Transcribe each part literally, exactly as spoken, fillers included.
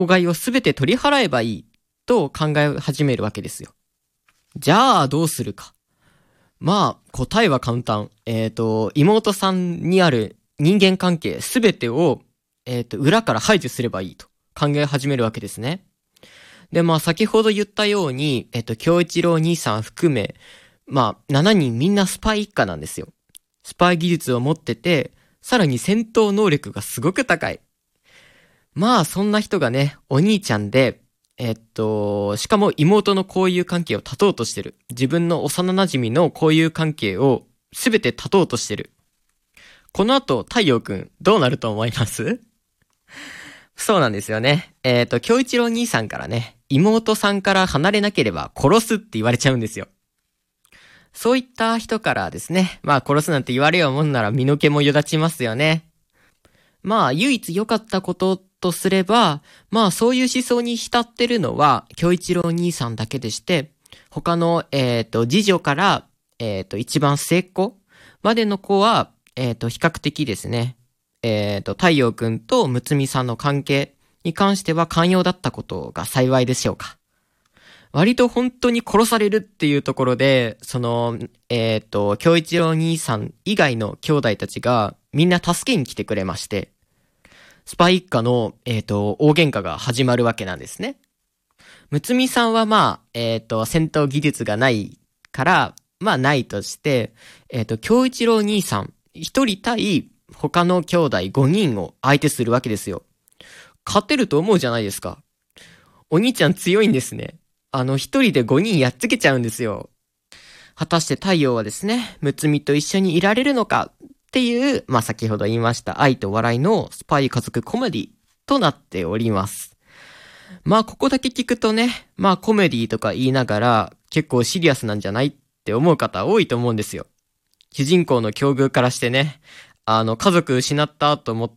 害をすべて取り払えばいいと考え始めるわけですよ。じゃあどうするか。まあ答えは簡単。えっと妹さんにある人間関係すべてを、えっと裏から排除すればいいと考え始めるわけですね。でまあ先ほど言ったように、えっと京一郎兄さん含め、まあしちにんみんなスパイ一家なんですよ。スパイ技術を持ってて、さらに戦闘能力がすごく高い。まあそんな人がね、お兄ちゃんで、えっと、しかも妹の交友関係を断とうとしてる。自分の幼馴染の交友関係をすべて断とうとしてる。この後、太陽くん、どうなると思います？そうなんですよね。えっと、京一郎兄さんからね、妹さんから離れなければ殺すって言われちゃうんですよ。そういった人からですね、まあ殺すなんて言われようもんなら身の毛もよだちますよね。まあ唯一良かったこととすれば、まあそういう思想に浸ってるのは京一郎兄さんだけでして、他のえっと次女からえっと一番末っ子までの子はえっと比較的ですね、えっと太陽くんとむつみさんの関係に関しては寛容だったことが幸いでしょうか。割と本当に殺されるっていうところで、その、えっと、京一郎兄さん以外の兄弟たちがみんな助けに来てくれまして、スパイ一家の、えっと、大喧嘩が始まるわけなんですね。むつみさんはまあ、えっと、戦闘技術がないから、まあないとして、えっと、京一郎兄さん一人対他の兄弟ごにんを相手するわけですよ。勝てると思うじゃないですか。お兄ちゃん強いんですね。あの、一人でごにんやっつけちゃうんですよ。果たして太陽はですね、むつみと一緒にいられるのかっていう、まあ、先ほど言いました愛と笑いのスパイ家族コメディとなっております。まあ、ここだけ聞くとね、まあ、コメディとか言いながら結構シリアスなんじゃないって思う方多いと思うんですよ。主人公の境遇からしてね、あの、家族失ったと思って、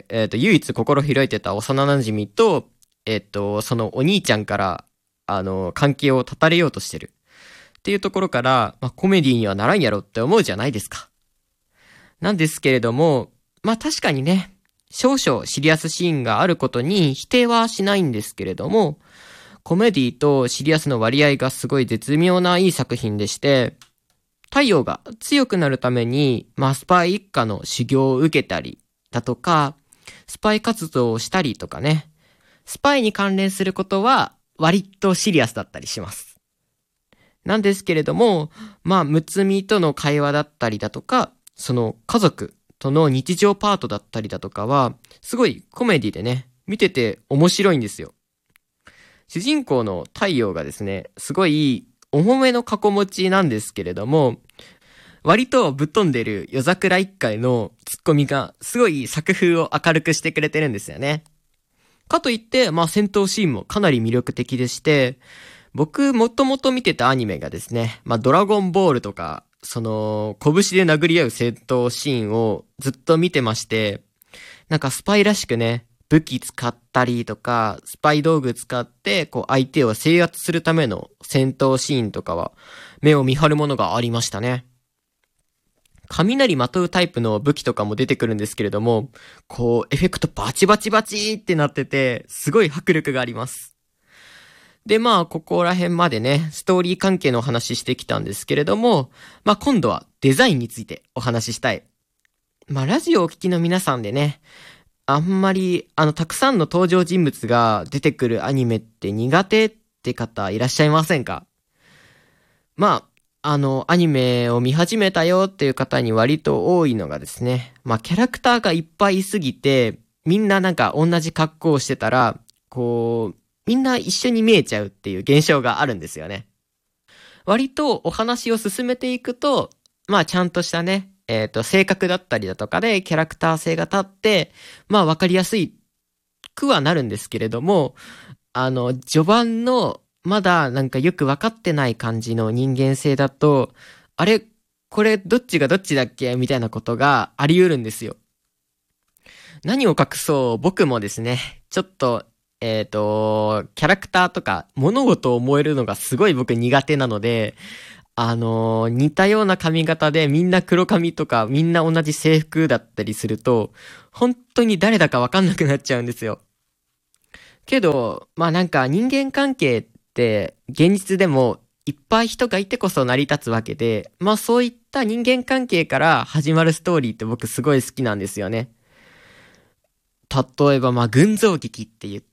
えっと、唯一心開いてた幼馴染と、えっと、そのお兄ちゃんから、あの、関係を断たれようとしてる。っていうところから、まあ、コメディにはならんやろって思うじゃないですか。なんですけれども、まあ、確かにね、少々シリアスシーンがあることに否定はしないんですけれども、コメディとシリアスの割合がすごい絶妙ないい作品でして、太陽が強くなるために、まあ、スパイ一家の修行を受けたりだとか、スパイ活動をしたりとかね、スパイに関連することは割とシリアスだったりします。なんですけれども、まあ、むつみとの会話だったりだとか、その家族との日常パートだったりだとかは、すごいコメディでね、見てて面白いんですよ。主人公の太陽がですね、すごい重めの過去持ちなんですけれども、割とぶっ飛んでる夜桜一家へのツッコミがすごい作風を明るくしてくれてるんですよね。かといって、まあ戦闘シーンもかなり魅力的でして、僕もともと見てたアニメがですね、まあドラゴンボールとか、その拳で殴り合う戦闘シーンをずっと見てまして、なんかスパイらしくね、武器使ったりとか、スパイ道具使って、こう相手を制圧するための戦闘シーンとかは、目を見張るものがありましたね。雷まとうタイプの武器とかも出てくるんですけれども、こうエフェクトバチバチバチってなってて、すごい迫力があります。でまあここら辺までね、ストーリー関係のお話してきたんですけれども、まあ今度はデザインについてお話ししたい。まあラジオをお聞きの皆さんでね、あんまりあのたくさんの登場人物が出てくるアニメって苦手って方いらっしゃいませんか？まああのアニメを見始めたよっていう方に割と多いのがですね、まあキャラクターがいっぱいいすぎて、みんななんか同じ格好をしてたら、こうみんな一緒に見えちゃうっていう現象があるんですよね。割とお話を進めていくと、まあちゃんとしたね、えっと、性格だったりだとかでキャラクター性が立って、まあわかりやすいくはなるんですけれども、あの、序盤のまだなんかよくわかってない感じの人間性だと、あれ、これどっちがどっちだっけみたいなことがあり得るんですよ。何を隠そう、僕もですね、ちょっと、えっと、キャラクターとか物事を思えるのがすごい僕苦手なので、あのー、似たような髪型でみんな黒髪とかみんな同じ制服だったりすると、本当に誰だかわかんなくなっちゃうんですよ。 けど、まあなんか人間関係って現実でもいっぱい人がいてこそ成り立つわけで、まあそういった人間関係から始まるストーリーって僕すごい好きなんですよね。例えばまあ群像劇って言って、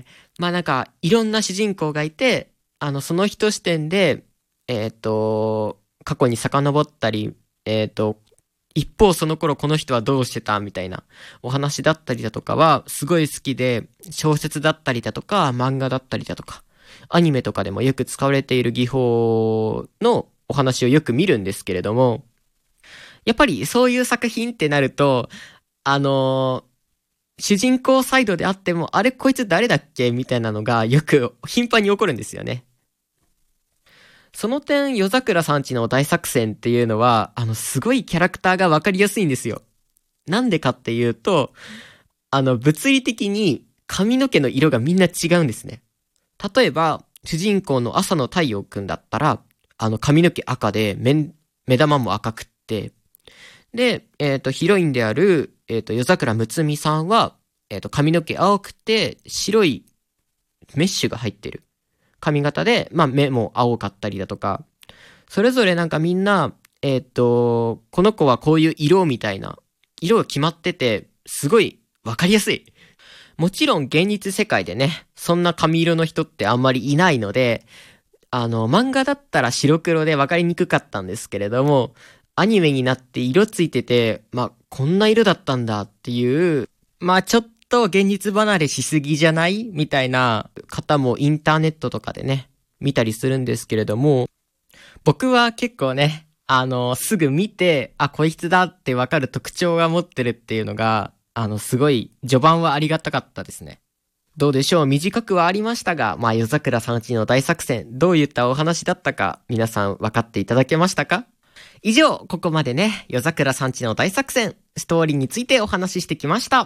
まあなんかいろんな主人公がいて、あのその人視点で、えっと、過去に遡ったり、えっと、一方その頃この人はどうしてたみたいなお話だったりだとかはすごい好きで、小説だったりだとか漫画だったりだとかアニメとかでもよく使われている技法のお話をよく見るんですけれども、やっぱりそういう作品ってなると、あのー主人公サイドであっても、あれこいつ誰だっけみたいなのがよく頻繁に起こるんですよね。その点、夜桜さんちの大作戦っていうのは、あの、すごいキャラクターがわかりやすいんですよ。なんでかっていうと、あの、物理的に髪の毛の色がみんな違うんですね。例えば、主人公の朝の太陽くんだったら、あの、髪の毛赤で、目、目玉も赤くって、で、えっと、ヒロインである、えっと、夜桜むつみさんは、えっと、髪の毛青くて、白いメッシュが入ってる髪型で、まあ、目も青かったりだとか、それぞれなんかみんな、えっと、この子はこういう色みたいな、色が決まってて、すごいわかりやすい。もちろん現実世界でね、そんな髪色の人ってあんまりいないので、あの、漫画だったら白黒でわかりにくかったんですけれども、アニメになって色ついてて、まあ、こんな色だったんだっていう、まあ、ちょっと現実離れしすぎじゃないみたいな方もインターネットとかでね、見たりするんですけれども、僕は結構ね、あの、すぐ見て、あ、こいつだってわかる特徴が持ってるっていうのが、あの、すごい、序盤はありがたかったですね。どうでしょう、短くはありましたが、まあ、夜桜さんちの大作戦、どういったお話だったか、皆さん分かっていただけましたか？以上、ここまでね、夜桜さんちの大作戦、ストーリーについてお話ししてきました。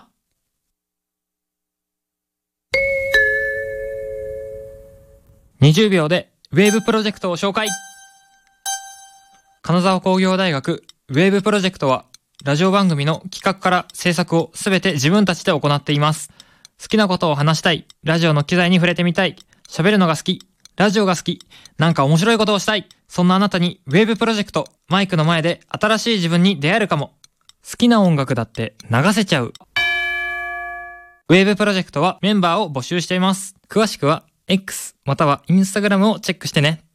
にじゅうびょうでウェーブプロジェクトを紹介。金沢工業大学ウェーブプロジェクトは、ラジオ番組の企画から制作をすべて自分たちで行っています。好きなことを話したい、ラジオの機材に触れてみたい、喋るのが好き、ラジオが好き、なんか面白いことをしたい、そんなあなたにウェーブプロジェクト、マイクの前で新しい自分に出会えるかも。好きな音楽だって流せちゃう。ウェーブプロジェクトはメンバーを募集しています。詳しくは X または Instagram をチェックしてね。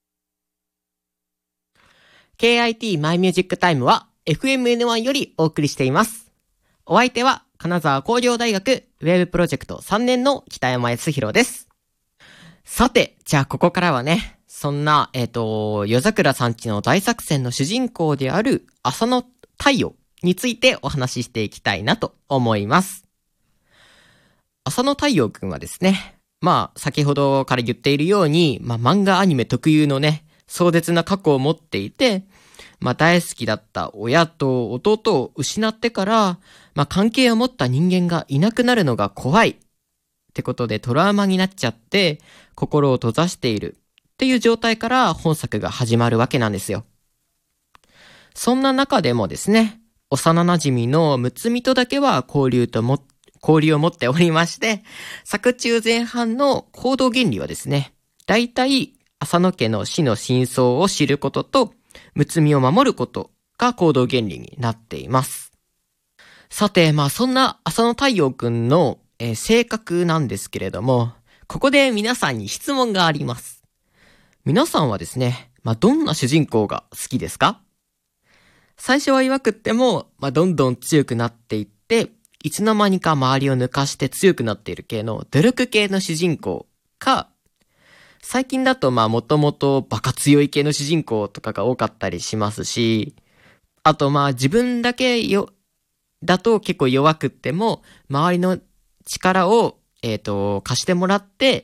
ケーアイティー マイミュージックタイムは エフエムエヌワン よりお送りしています。お相手は金沢工業大学ウェブプロジェクトさんねんの北山康弘です。さて、じゃあここからはね、そんな、えっと、夜桜さんちの大作戦の主人公である朝の太陽についてお話ししていきたいなと思います。朝の太陽くんはですね、まあ先ほどから言っているように、まあ漫画アニメ特有のね、壮絶な過去を持っていて、まあ大好きだった親と弟を失ってから、まあ関係を持った人間がいなくなるのが怖いってことでトラウマになっちゃって心を閉ざしているっていう状態から本作が始まるわけなんですよ。そんな中でもですね、幼馴染のむつみとだけは交流とも、交流を持っておりまして、作中前半の行動原理はですね、だいたい浅野家の死の真相を知ることと、むつみを守ることが行動原理になっています。さて、まあそんな浅野太陽くんの、えー、性格なんですけれども、ここで皆さんに質問があります。皆さんはですね、まあどんな主人公が好きですか？最初は弱くっても、まあどんどん強くなっていって、いつの間にか周りを抜かして強くなっている系の努力系の主人公か、最近だとまあもともとバカ強い系の主人公とかが多かったりしますし、あとまあ自分だけよ、だと結構弱くっても、周りの力を、えっと、貸してもらって、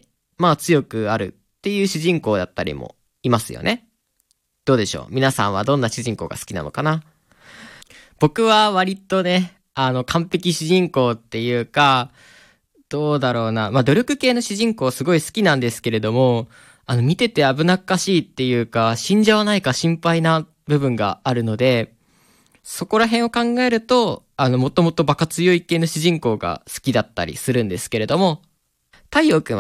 まあ強くあるっていう主人公だったりもいますよね。どうでしょう？皆さんはどんな主人公が好きなのかな？僕は割とね、あの完璧主人公っていうか、どうだろうな。まあ、努力系の主人公すごい好きなんですけれども、あの、見てて危なっかしいっていうか、死んじゃわないか心配な部分があるので、そこら辺を考えると、あの、もともとバカ強い系の主人公が好きだったりするんですけれども、 太陽くん